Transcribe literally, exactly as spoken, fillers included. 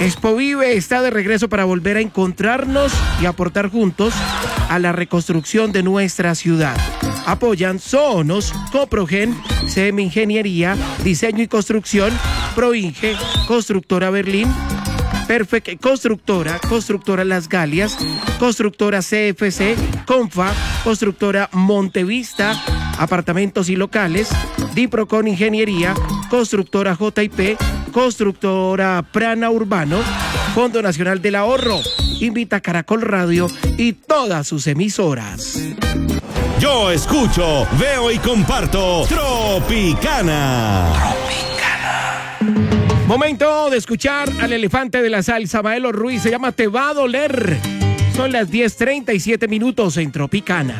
Expo Vive está de regreso para volver a encontrarnos y aportar juntos a la reconstrucción de nuestra ciudad. Apoyan Sonos, Coprogen, C M Ingeniería, Diseño y Construcción, Proinge, Constructora Berlín, Perfect Constructora, Constructora Las Galias, Constructora C F C, Confa, Constructora Montevista, Apartamentos y Locales, Diprocon Ingeniería, Constructora J I P, Constructora Prana Urbano, Fondo Nacional del Ahorro, invita a Caracol Radio y todas sus emisoras. Yo escucho, veo y comparto Tropicana. Tropicana. Momento de escuchar al elefante de la salsa, Maelo Ruiz, se llama Te va a doler. Son las diez treinta y siete minutos en Tropicana.